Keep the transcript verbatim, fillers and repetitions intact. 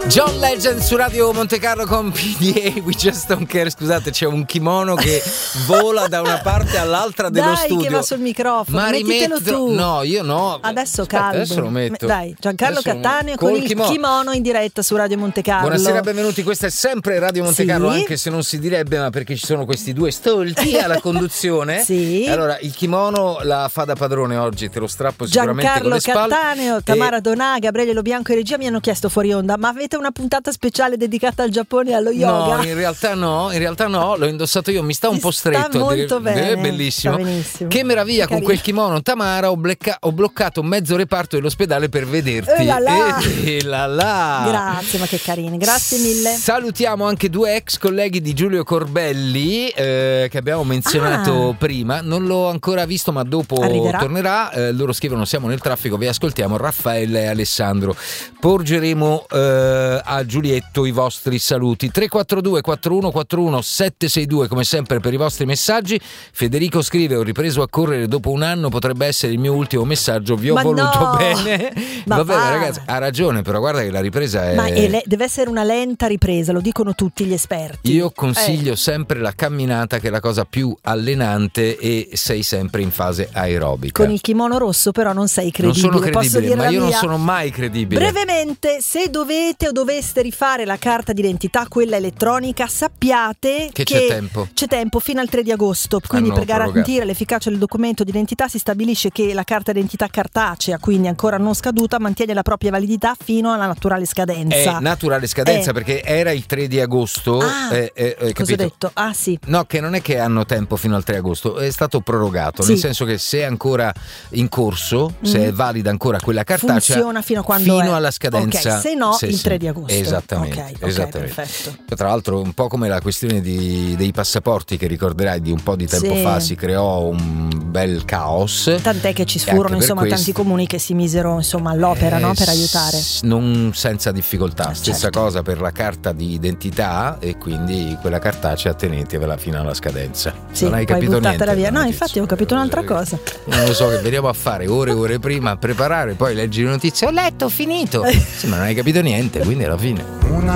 John Legend su Radio Monte Carlo con P D A We Just Don't Care. Scusate, c'è un kimono che vola da una parte all'altra dello Dai, studio. Dai, che va sul microfono. Ma mettitelo rimetto... tu. No, io no. Adesso Aspetta, caldo. Adesso lo metto. Dai, Giancarlo adesso Cattaneo con con il kimono. kimono in diretta su Radio Monte Carlo. Buonasera, benvenuti. Questa è sempre Radio Monte sì. Carlo, anche se non si direbbe, ma perché ci sono questi due stolti alla conduzione. Sì. Allora, il kimono la fa da padrone oggi, te lo strappo sicuramente Giancarlo con le spalle. Cattaneo, Tamara e... Donà, Gabriele Lo Bianco e regia mi hanno chiesto fuori onda: ma avete una puntata speciale dedicata al Giappone e allo yoga? No, in realtà no, in realtà no, l'ho indossato io, mi sta un Ti po' stretto. Sta molto bene, è bellissimo. benissimo. Che meraviglia, che con quel kimono, Tamara, ho, blecca- ho bloccato mezzo reparto dell'ospedale per vederti. E là là. E là là. Grazie, ma che carini, grazie mille. Salutiamo anche due ex colleghi di Giulio Corbelli eh, che abbiamo menzionato ah. prima. Non l'ho ancora visto, ma dopo Arriverà. tornerà. Eh, loro scrivono: siamo nel traffico, vi ascoltiamo. Raffaele e Alessandro. Porgeremo eh, a Giulietto i vostri saluti. tre quattro due quattro uno quattro uno sette sei due come sempre per i vostri messaggi. Federico scrive: ho ripreso a correre dopo un anno, potrebbe essere il mio ultimo messaggio, vi ho ma voluto no. bene. Ma vabbè, va. ragazzi, ha ragione, però guarda che la ripresa è... Ma è le- deve essere una lenta ripresa, lo dicono tutti gli esperti. Io consiglio eh. sempre la camminata, che è la cosa più allenante, e sei sempre in fase aerobica. Con il kimono rosso però non sei credibile. Non sono Posso credibile, dire ma la io mia? non sono mai credibile. Brevemente, se dovete o doveste rifare la carta d'identità, quella elettronica, sappiate che, che c'è tempo. C'è tempo fino al tre di agosto. Quindi Hanno per garantire prorogato. l'efficacia del documento d'identità si stabilisce che la carta d'identità cartacea, quindi ancora non scaduta, mantiene la propria validità fino alla naturale scadenza. È naturale scadenza Eh. perché era il tre di agosto. Ah, eh, eh, eh, cosa ho capito? detto? Ah sì. No, che non è che hanno tempo fino al tre agosto, è stato prorogato, Sì. nel senso che se è ancora in corso, se Mm. è valida ancora quella cartacea, funziona fino a quando fino è. alla scadenza. Ok, se no Sì, il sì. tre di agosto. Esattamente, Ok, ok, esattamente. perfetto. Tra l'altro un po' come la questione di, dei passaporti, che ricorderai di un po' di tempo Sì. fa si creò un bel caos. Tant'è che ci E anche furono per insomma questo- tanti comuni che si misero insomma all'opera, Eh, no? Per aiutare. s- Non senza difficoltà. Eh, Stessa certo. cosa per la carta di identità, e quindi quella cartacea tenetevela fino alla scadenza. Sì, non hai poi capito buttatela niente. via. No, della infatti notizia. ho capito un'altra cosa. Non lo so, che veniamo a fare ore e ore prima a preparare, poi leggi le notizie, ho letto, ho finito. Sì, ma non hai capito niente, quindi alla fine.